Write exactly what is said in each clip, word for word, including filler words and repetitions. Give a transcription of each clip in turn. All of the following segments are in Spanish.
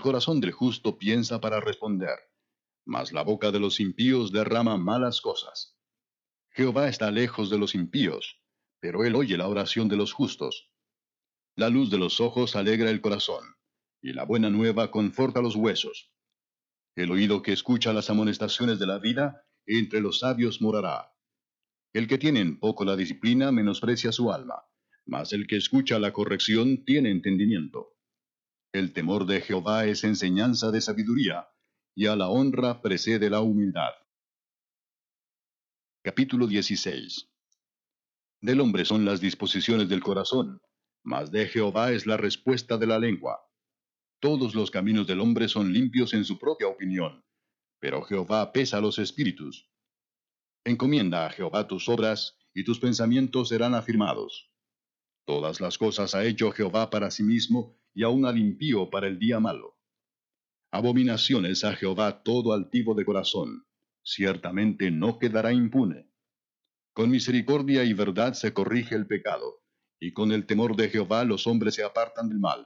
corazón del justo piensa para responder, mas la boca de los impíos derrama malas cosas. Jehová está lejos de los impíos, pero él oye la oración de los justos. La luz de los ojos alegra el corazón, y la buena nueva conforta los huesos. El oído que escucha las amonestaciones de la vida, entre los sabios morará. El que tiene en poco la disciplina menosprecia su alma, mas el que escucha la corrección tiene entendimiento. El temor de Jehová es enseñanza de sabiduría, y a la honra precede la humildad. Capítulo dieciséis. Del hombre son las disposiciones del corazón, mas de Jehová es la respuesta de la lengua. Todos los caminos del hombre son limpios en su propia opinión, pero Jehová pesa los espíritus. Encomienda a Jehová tus obras, y tus pensamientos serán afirmados. Todas las cosas ha hecho Jehová para sí mismo, y aun al impío para el día malo. Abominación es a Jehová todo altivo de corazón, ciertamente no quedará impune. Con misericordia y verdad se corrige el pecado, y con el temor de Jehová los hombres se apartan del mal.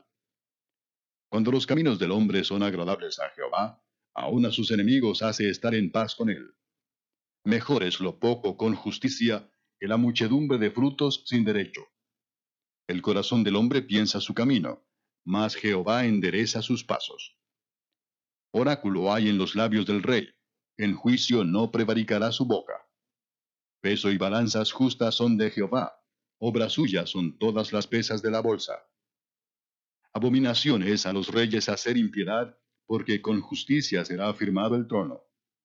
Cuando los caminos del hombre son agradables a Jehová, aun a sus enemigos hace estar en paz con él. Mejor es lo poco con justicia que la muchedumbre de frutos sin derecho. El corazón del hombre piensa su camino, mas Jehová endereza sus pasos. Oráculo hay en los labios del rey, en juicio no prevaricará su boca. Peso y balanzas justas son de Jehová, obra suya son todas las pesas de la bolsa. Abominación es a los reyes hacer impiedad, porque con justicia será afirmado el trono.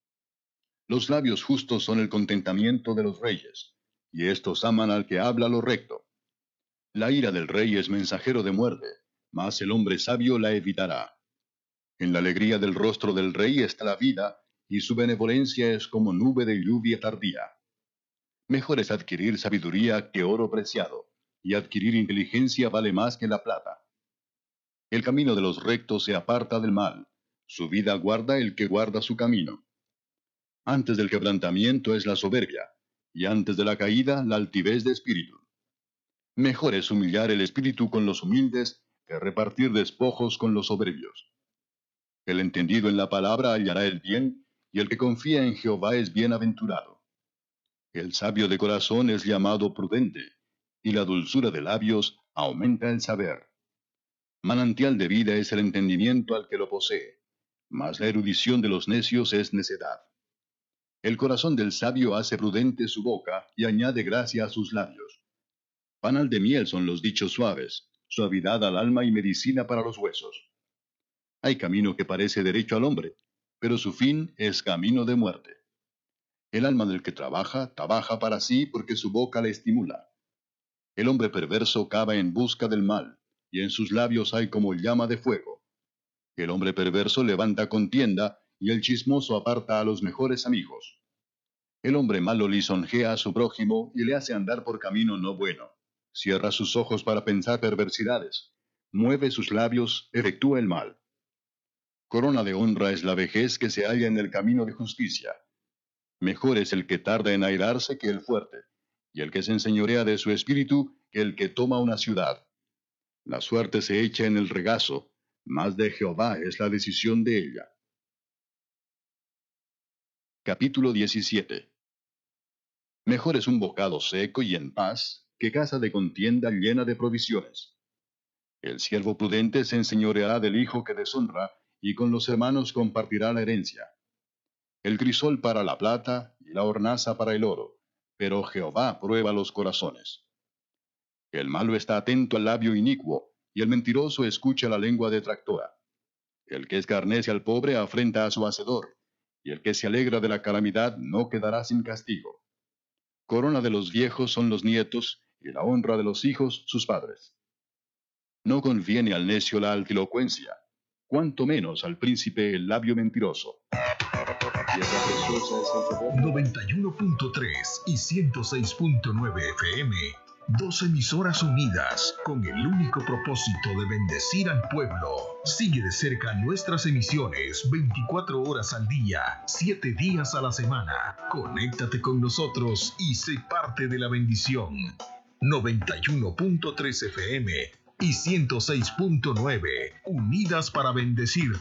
Los labios justos son el contentamiento de los reyes, y éstos aman al que habla lo recto. La ira del rey es mensajero de muerte, mas el hombre sabio la evitará. En la alegría del rostro del rey está la vida, y su benevolencia es como nube de lluvia tardía. Mejor es adquirir sabiduría que oro preciado, y adquirir inteligencia vale más que la plata. El camino de los rectos se aparta del mal, su vida guarda el que guarda su camino. Antes del quebrantamiento es la soberbia, y antes de la caída la altivez de espíritu. Mejor es humillar el espíritu con los humildes que repartir despojos con los soberbios. El entendido en la palabra hallará el bien, y el que confía en Jehová es bienaventurado. El sabio de corazón es llamado prudente, y la dulzura de labios aumenta el saber. Manantial de vida es el entendimiento al que lo posee, mas la erudición de los necios es necedad. El corazón del sabio hace prudente su boca, y añade gracia a sus labios. Panal de miel son los dichos suaves, suavidad al alma y medicina para los huesos. Hay camino que parece derecho al hombre, pero su fin es camino de muerte. El alma del que trabaja, trabaja para sí porque su boca le estimula. El hombre perverso cava en busca del mal, y en sus labios hay como llama de fuego. El hombre perverso levanta contienda, y el chismoso aparta a los mejores amigos. El hombre malo lisonjea a su prójimo y le hace andar por camino no bueno. Cierra sus ojos para pensar perversidades. Mueve sus labios, efectúa el mal. Corona de honra es la vejez que se halla en el camino de justicia. Mejor es el que tarda en airarse que el fuerte, y el que se enseñorea de su espíritu que el que toma una ciudad. La suerte se echa en el regazo, mas de Jehová es la decisión de ella. Capítulo diecisiete. Mejor es un bocado seco y en paz, que casa de contienda llena de provisiones. El siervo prudente se enseñoreará del hijo que deshonra, y con los hermanos compartirá la herencia. El crisol para la plata, y la hornaza para el oro, pero Jehová prueba los corazones. El malo está atento al labio inicuo, y el mentiroso escucha la lengua detractora. El que escarnece al pobre afrenta a su hacedor, y el que se alegra de la calamidad no quedará sin castigo. Corona de los viejos son los nietos, y la honra de los hijos sus padres. No conviene al necio la altilocuencia, cuanto menos al príncipe el labio mentiroso. Tierra preciosa es el favor. noventa y uno punto tres y ciento seis punto nueve F M. Dos emisoras unidas con el único propósito de bendecir al pueblo. Sigue de cerca nuestras emisiones veinticuatro horas al día, siete días a la semana. Conéctate con nosotros y sé parte de la bendición. noventa y uno punto tres F M y ciento seis punto nueve, unidas para bendecir.